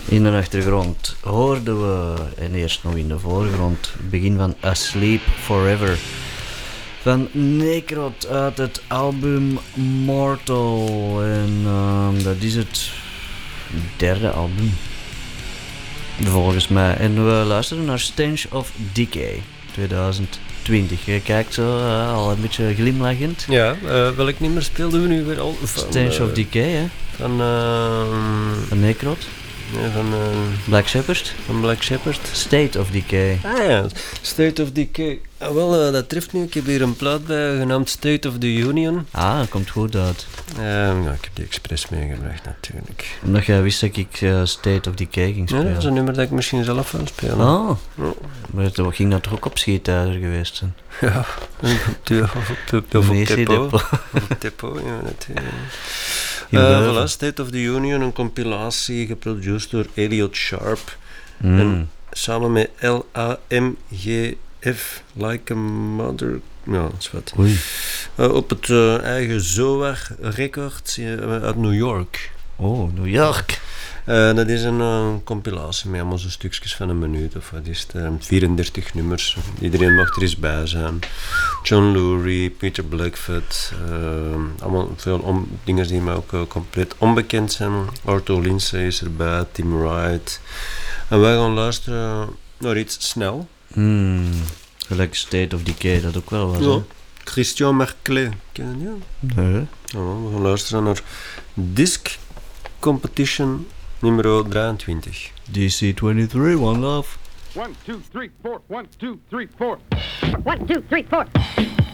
In de achtergrond hoorden we, en eerst nog in de voorgrond, het begin van Asleep Forever van Necrot uit het album Mortal. En dat is het derde album, volgens mij. En we luisteren naar Stench of Decay 2020. Je kijkt zo al een beetje glimlachend. Ja, welk nummer speelden we nu weer al? Stench of Decay, hè? Van Necrot. Ja, van Black Shepherd. Van Black Shepherd. State of Decay. Ah ja, State of Decay. Ah, wel, dat treft nu. Ik heb hier een plaat bij genaamd State of the Union. Ah, dat komt goed uit. Ja, ik heb die expres meegebracht natuurlijk. Omdat jij wist dat ik State of Decay ging spelen. Ja, dat is een nummer dat ik misschien zelf wil spelen. Oh, Ja. maar dat ging dat toch ook op Schiethuizer geweest zijn? Ja, of op Tepo, ja, natuurlijk. Voilà, State of the Union, een compilatie geproduceerd door Elliot Sharp. En samen met LAMGF, Like a Mother. Ja, dat is wat. Op het eigen Zoar Records uit New York. Oh, New York. Dat is een compilatie met allemaal zo stukjes van een minuut of wat is het, 34 nummers. Iedereen mag er eens bij zijn. John Lurie, Peter Blackfoot, allemaal veel dingen die mij ook compleet onbekend zijn. Arthur Lindsay is erbij, Tim Wright. En wij gaan luisteren naar iets snel. Gelijk State of Decay, dat ook wel was. Ja. Hè? Christian Merclé, ken je die? Nee. Ja, we gaan luisteren naar Disc Competition nummer 23. DC-23, One Love. 1, 2, 3, 4. 1, 2, 3, 4. 1, 2, 3, 4.